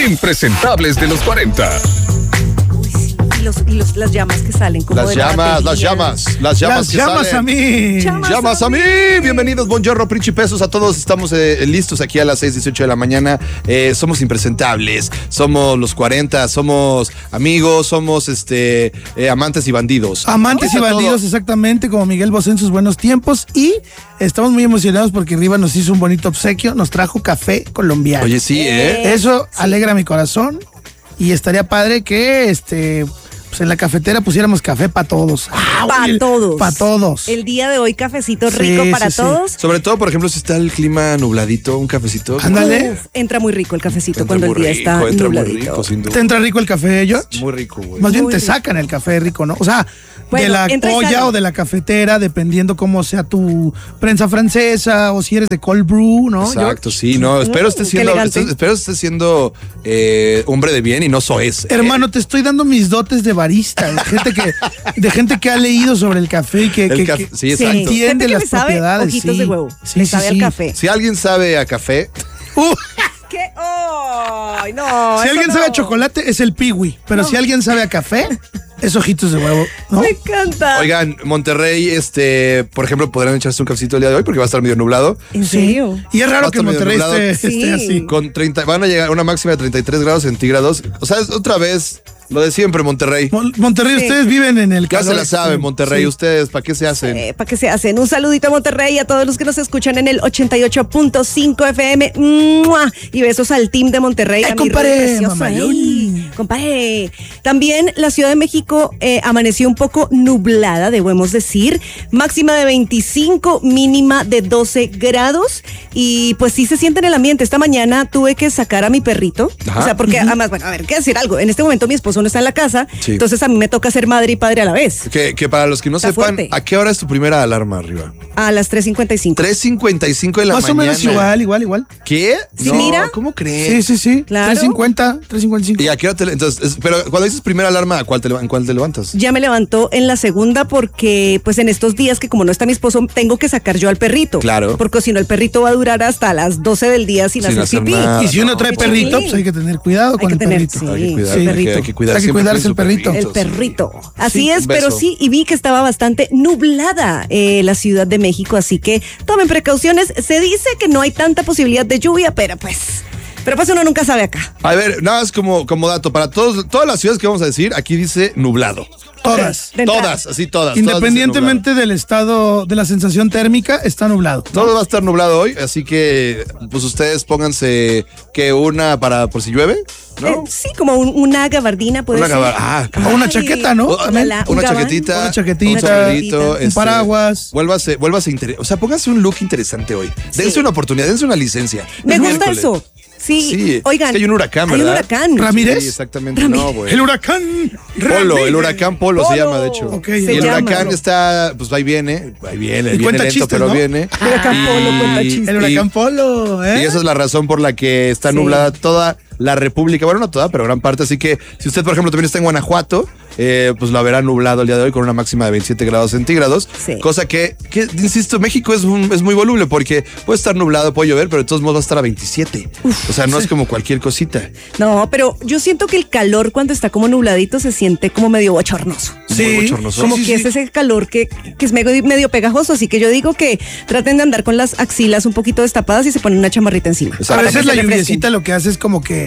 impresentables de los 40. Las llamas que salen como Las llamas que salen. A mí. Llamas a mí. Bienvenidos, buongiorno, principesos a todos. Estamos listos aquí a las 6:18 de la mañana. Somos impresentables, somos los 40, somos amigos, somos amantes y bandidos. Amantes y bandidos, exactamente, como Miguel Bosé en sus buenos tiempos. Y estamos muy emocionados porque Riva nos hizo un bonito obsequio, nos trajo café colombiano. Oye, sí, Eso alegra mi corazón. Y estaría padre que pues en la cafetera pusiéramos café para todos. Para todos. Para todos. El día de hoy, cafecito rico para todos. Sobre todo, por ejemplo, si está el clima nubladito, un cafecito. Ándale. Entra muy rico el cafecito Entra cuando el muy día rico, está entra muy nubladito. rico, sin duda. ¿Te entra rico el café, George? Muy rico, güey. Más bien Muy te rico. sacan el café rico, ¿no? O sea, Bueno, de la entra y olla sale. o de la cafetera, dependiendo cómo sea tu prensa francesa o si eres de cold brew, ¿no? Exacto, sí, no. Espero esté qué siendo, elegante. esté siendo hombre de bien y no soez. Hermano, te estoy dando mis dotes de barista, de gente que ha leído sobre el café y que Sí, exacto. Gente entiende que las le sabe propiedades. ojitos sí. de huevo. Sí, le sí, sabe sí. al café. Si alguien sabe a café, ¿Qué? ¡Ay, no! Si eso alguien no. sabe a chocolate, es el piwi. Pero si alguien sabe a café, es ojitos de huevo, ¿no? Me encanta. oigan, Monterrey, por ejemplo, podrán echarse un cafecito el día de hoy porque va a estar medio nublado. ¿En serio? Y es raro que Basta medio Monterrey nublado. esté Sí. así. Van a llegar a una máxima de 33 grados centígrados. O sea, es otra vez lo de siempre, Monterrey. Monterrey, Sí. ustedes viven en el Ya calor. se la saben, Monterrey. Sí. Ustedes, ¿para qué se hacen? ¿Para qué se hacen? Un saludito a Monterrey y a todos los que nos escuchan en el 88.5 FM. ¡Mua! Y besos al team de Monterrey. Ay, a mi compadre, Rey precioso. mamayón. Ay, compadre. También la Ciudad de México amaneció un poco nublada, debemos decir. Máxima de 25, mínima de 12 grados. Y pues sí se siente en el ambiente. Esta mañana tuve que sacar a mi perrito. Ajá. O sea, porque además, bueno, a ver, hay que decir algo. En este momento mi esposo no está en la casa. Sí. Entonces a mí me toca ser madre y padre a la vez. Que para los que no Está sepan, fuerte. ¿a qué hora es tu primera alarma arriba? A las 3:55. 3:55 de la Más mañana. o menos igual. ¿Qué? Sí, No, mira. ¿cómo crees? Sí. Claro. 350, 355. ¿Y a qué hora entonces, pero cuando dices primera alarma, ¿en cuál te levantas? Ya me levantó en la segunda porque pues en estos días que como no está mi esposo tengo que sacar yo al perrito. Claro. Porque si no el perrito va a durar hasta las 12 del día sin hacer hacer pipí. nada. Y si uno trae qué perrito, chiquilín. pues hay que tener cuidado con que el tener, perrito. sí. Hay que cuidar, Sí. hay que Perrito. cuidar Hay que siempre cuidarse con el perrito. sus El perrito. Así Sí, es, un pero beso. sí, y vi que estaba bastante nublada la Ciudad de México, así que tomen precauciones. Se dice que no hay tanta posibilidad de lluvia, pero pues uno nunca sabe acá. A ver, nada más como dato, para todas las ciudades que vamos a decir, aquí dice nublado. Todas. De entrada. Todas, así todas. Independientemente del estado de la sensación térmica, está nublado. Todo va a estar nublado hoy, así que pues ustedes pónganse que una para por si llueve, ¿no? Sí, como una gabardina puede Una ser. gabardina. O una chaqueta, ¿no? También. Una un gabán. chaquetita, Una chaquetita, un sombrerito, un paraguas. Vuélvase o sea, póngase un look interesante hoy. Dense una oportunidad, dense una licencia. Me Es gusta miércoles. eso. Sí, Es oigan. que hay un huracán, Hay un ¿verdad? huracán. ¿Ramírez? Sí, exactamente, no, güey. El huracán. Polo, el huracán Polo se Polo. llama, de hecho. Ok, y se el llama. huracán está, pues ahí viene cuenta lento, chistes, pero ¿no? viene. El huracán Polo cuenta chistes. El huracán Polo, ¿eh? Y esa es la razón por la que está Sí. nublada toda la República. Bueno, no toda, pero gran parte. Así que si usted, por ejemplo, también está en Guanajuato, pues la verá nublado el día de hoy con una máxima de 27 grados centígrados. Sí. Cosa que, insisto, México es muy voluble porque puede estar nublado, puede llover, pero de todos modos va a estar a 27. O sea, no es como cualquier cosita. No, pero yo siento que el calor cuando está como nubladito se siente como medio bochornoso. Muy bochornoso. Como sí, que sí. es ese calor que es medio pegajoso, así que yo digo que traten de andar con las axilas un poquito destapadas y se ponen una chamarrita encima. Exacto. A Para veces que la se refresquen. lluviecita lo que hace es como que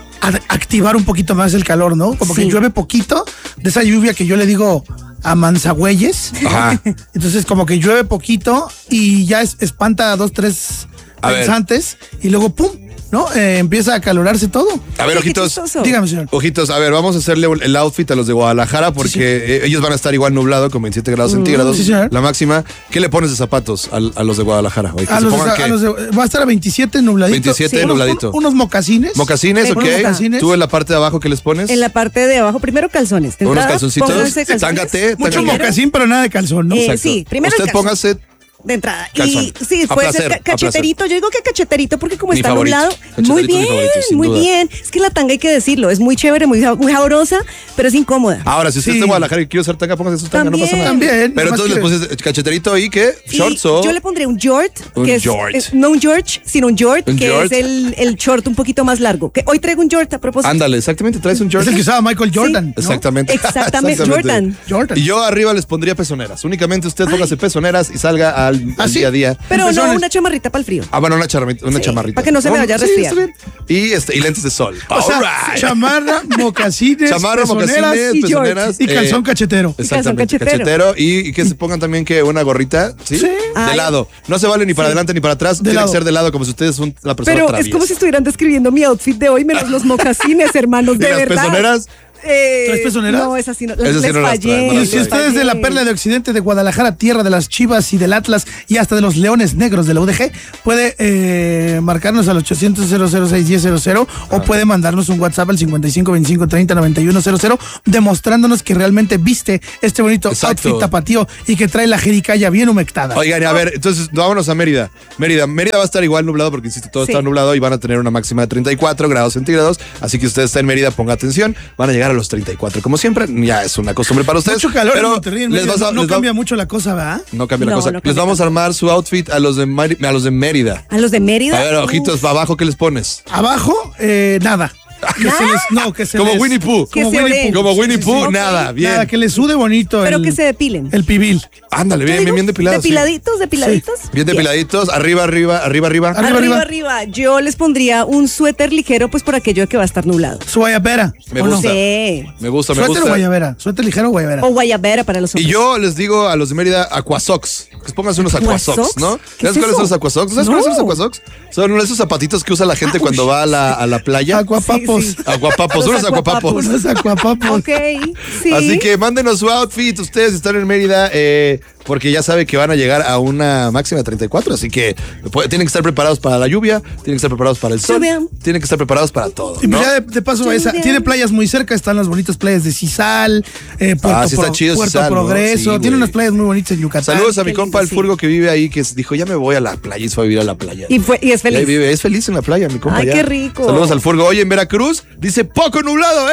activar un poquito más el calor, ¿no? Como Sí. que llueve poquito, de esa lluvia que yo le digo a manzagüeyes. Ajá. Entonces como que llueve poquito y ya espanta a 2, 3 A ver. pensantes y luego ¡pum! ¿No? Empieza a acalorarse todo. A ver, Ay, qué ojitos. chistoso. Dígame, señor. Ojitos, a ver, vamos a hacerle el outfit a los de Guadalajara porque ellos van a estar igual nublado con 27 grados centígrados. Sí, señor. La máxima. ¿Qué le pones de zapatos a los de Guadalajara? Oye, que A se los, pongan a ¿qué? los va a estar a 27 nubladito. 27 Sí. nubladito. Unos mocasines. Mocasines, ok. Unos mocasines. ¿Tú en la parte de abajo qué les pones? En la parte de abajo, primero calzones. De Unos entrada, calzoncitos. pónganse calzones. Tángate. Mucho tángate. mocasín, pero nada de calzón, ¿no? Sí, primero el Usted calzón. póngase de entrada. Calzón. Y sí, A puede placer, ser cacheterito. Yo digo que cacheterito porque como Mi está favorito. nublado. Cacheterito Muy es mi bien, favorito, sin muy duda. bien. Es que la tanga hay que decirlo, es muy chévere, muy sabrosa, pero es incómoda. Ahora, si usted Sí. está en Guadalajara y quiere usar tanga, póngase su tanga, no pasa nada. También. Pero nomás entonces le que- puse cacheterito y ¿qué? Y ¿Shorts o...? yo le pondré un jort, Un que es, jort. no un George, sino un jort, Un que jort. es el short un poquito más largo. Que hoy traigo un jort a propósito. Ándale, exactamente, traes un Es short. el que usaba Michael Jordan. ¿no? Exactamente. Exactamente, Jordan. Jordan. Y yo arriba les pondría pezoneras. Únicamente usted póngase pezoneras y salga al sí? día a día. Pero no Pezones. una chamarrita para el frío. Ah, bueno, una chamarrita. para que no se me vaya a Sí, resfriar. está bien. Y lentes de sol. O sea, Alright. chamarra, mocasines, Chamarra, pezoneras mocasines, y pezoneras. y calzón cachetero. Exactamente, calzón cachetero. Y que se pongan también que una gorrita, ¿sí? Sí. De Ay. lado. No se vale ni para adelante ni para atrás. Tiene lado. que ser de lado, como si ustedes son una persona Pero es traviesa. como si estuvieran describiendo mi outfit de hoy, menos los mocasines, hermanos, de ¿Y las verdad. pezoneras? ¿Traes pezoneras? No, esas sí no. Esas sí les no las fallé, traen, no Y las si traen. usted es de la perla de Occidente de Guadalajara, tierra de las Chivas y del Atlas y hasta de los Leones Negros de la UDG, puede marcarnos al 800-006-1000 o puede mandarnos un WhatsApp al 5525309100 demostrándonos que realmente viste este bonito Exacto. outfit tapatío y que trae la jericaya bien humectada. Oigan, a ver, entonces vámonos a Mérida. Mérida va a estar igual nublado porque, insisto, todo Sí. está nublado y van a tener una máxima de 34 grados centígrados. Así que usted está en Mérida, ponga atención. Van a llegar a los 34. Como siempre, ya es una costumbre para ustedes. Mucho calor en pero Monterrey, en les Mérida. vas a- No les va- cambia mucho la cosa, ¿verdad? No cambia la No, cosa. no Les cambia vamos a armar su outfit a los de Mérida. A los de Mérida. A ver, ojitos para abajo, ¿qué les pones? Abajo, nada. Que se Como les- Winnie Pooh. Que Como se Winnie oren. Pooh. Como Winnie Pooh, Ok. nada, bien. Nada, que le sude bonito. Pero el, que se depilen. el pibil. Ándale, ¿Qué bien, digo? bien depilados. sí. Depiladitos. Bien depiladitos, arriba. Arriba. Arriba. Yo les pondría un suéter ligero, pues por aquello de que va a estar nublado. Su guayabera. Me ¿o no? gusta. Sí. Me gusta, me Suéter o gusta. guayabera. Suéter ligero o guayabera. O guayabera para los Y hombres. yo les digo a los de Mérida Aquasocks. Que pónganse unos Aquasocks, ¿Aquasocks? ¿no? ¿Qué ¿Sabes es cuáles son los eso? Aquasocks? ¿Sabes cuáles son los No. Aquasocks? Son esos zapatitos que usa la gente cuando va a la playa. Acuapapos. Sí, sí. Aguapapos, Los unos aguapapos. Unos acuapapos. Ok, sí. Así que mándenos su outfit. Ustedes están en Mérida porque ya saben que van a llegar a una máxima de 34. Así que tienen que estar preparados para la lluvia, tienen que estar preparados para el sol, Lluvia. tienen que estar preparados para todo. Y pues ¿no? ya de paso, Lluvia. tiene playas muy cerca, están las bonitas playas de Cisal, Puerto, sí está chido Puerto Cisal, ¿no? Progreso, Sí, tiene güey. unas playas muy bonitas en Yucatán. Saludos a mi qué compa lindo, el sí. Furgo que vive ahí, que dijo, ya me voy a la playa y se fue a vivir a la playa. Y es Y ahí feliz. vive, es feliz en la playa, mi compa. Ay, ya. qué rico. Saludos al Furgo. Oye, en Veracruz dice poco nublado,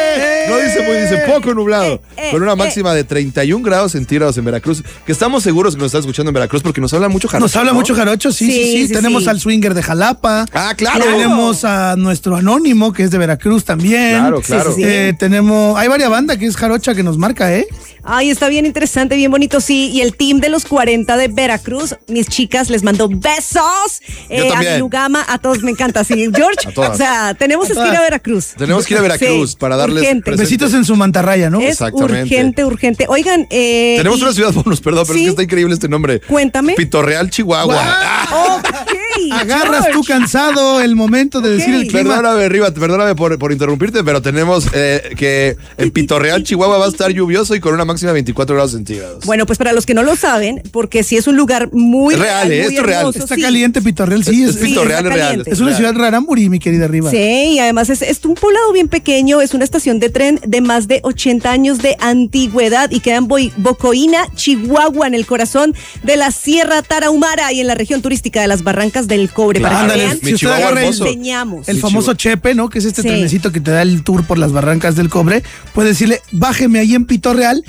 No dice muy, dice poco nublado. Con una máxima de 31 grados centígrados en Veracruz. Que estamos seguros que nos está escuchando en Veracruz porque nos habla mucho jarocho. Nos habla ¿no? mucho jarocho, sí. Sí, sí, Tenemos sí. al swinger de Jalapa. Ah, claro. Tenemos a nuestro anónimo, que es de Veracruz también. Claro, claro. Sí, sí, sí. Hay varias bandas que es jarocha que nos marca, ¿eh? Ay, está bien interesante, bien bonito, sí. Y el team de los 40 de Veracruz, mis chicas, les mando besos. Yo A también. mi Lugama, a todos me encanta, sí. George, A todas. o sea, tenemos que ir a Veracruz. Tenemos que ir a Veracruz para darles urgente. presente. Besitos en su mantarraya, ¿no? Es Exactamente. urgente. Oigan, Tenemos y- una ciudad bonus, perdón, pero es Sí. que está increíble este nombre. Cuéntame. Pitorreal, Chihuahua. Ok, Agarras tú George. cansado el momento de decir el Ok. clima. Perdóname, Riva, perdóname por interrumpirte, pero tenemos que en Pitorreal, Chihuahua va a estar lluvioso y con una máxima de 24 grados centígrados. Bueno, pues para los que no lo saben, porque sí es un lugar muy Es real, muy esto es real. hermoso, Está sí. caliente Pitorreal, sí. Es Pitorreal, está es real. caliente. Es una ciudad rarámuri, mi querida Riva. Sí, y además es un poblado bien pequeño, es una estación de tren de más de 80 años de antigüedad y queda en Bocoína, Chihuahua, en el corazón de la Sierra Tarahumara y en la región turística de las Barrancas del Cobre. Para que Ándale, vean, mi si usted Chihuahua agarra hermoso. enseñamos. el Sí, famoso Chihuahua. Chepe, ¿no? Que es este Sí. trenecito que te da el tour por las barrancas del Cobre. Puede decirle, bájeme ahí en Pitorreal,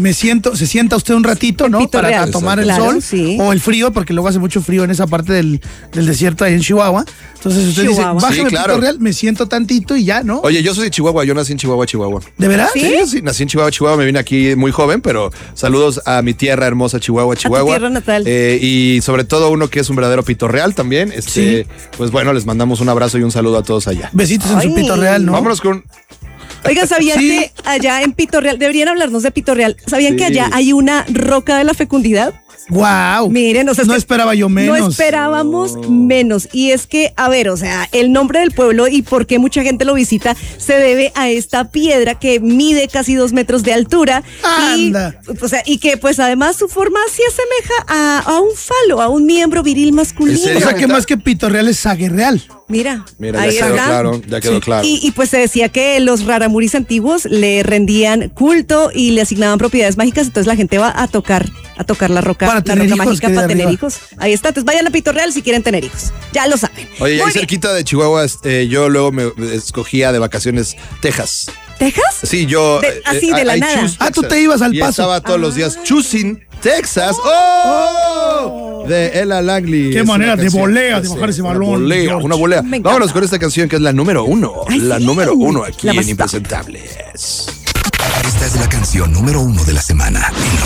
se sienta usted un ratito, ¿no? Pitorreal. Para tomar el Claro, sol. sí. O el frío, porque luego hace mucho frío en esa parte del desierto ahí en Chihuahua. Entonces usted Chihuahua. dice, bájeme Sí, claro. Pitorreal, me siento tantito y ya, ¿no? Oye, yo soy de Chihuahua, yo nací en Chihuahua, Chihuahua. ¿De verdad? ¿Sí? Sí, nací en Chihuahua, me vine aquí muy joven, pero saludos a mi tierra hermosa, Chihuahua, Chihuahua. tierra natal. Y sobre todo uno que es un verdadero pitorreal también. Sí. Pues bueno, les mandamos un abrazo y un saludo a todos allá. Besitos en Ay. su Pitorreal, ¿no? Vámonos con... Oigan, ¿sabían Sí. que allá en Pitorreal, deberían hablarnos de Pitorreal, ¿sabían Sí. que allá hay una roca de la fecundidad? ¡Wow! Miren, o sea, es no que esperaba yo menos. No esperábamos menos. Y es que, a ver, o sea, el nombre del pueblo y por qué mucha gente lo visita se debe a esta piedra que mide casi 2 metros de altura. Anda. Y que pues además su forma sí asemeja a un falo, a un miembro viril masculino. ¿En serio? O sea que más que Pitorreal es Saguerreal. Mira, Mira, ahí ya quedó está. claro, ya quedó claro. Y pues se decía que los raramuris antiguos le rendían culto y le asignaban propiedades mágicas, entonces la gente va a tocar la roca, Para la tener roca hijos, mágica que de para tener arriba. hijos. Ahí está, entonces vayan a Pito Real si quieren tener hijos. Ya lo saben. Oye, ahí Muy bien. cerquita de Chihuahua, yo luego me escogía de vacaciones Texas. ¿Texas? Sí, yo. Así de la I nada. choose Ah, tú Texas. te ibas al y Paso. Estaba todos los días choosing Texas. ¡Oh! De Ella Langley. Qué Es una manera de canción. volea, de Sí, bajar ese una balón, volea, George. una volea. Me encanta. Vámonos con esta canción que es la número 1. Ay, La sí. número 1 aquí La en más top. Impresentables. Esta es la canción número 1 de la semana en los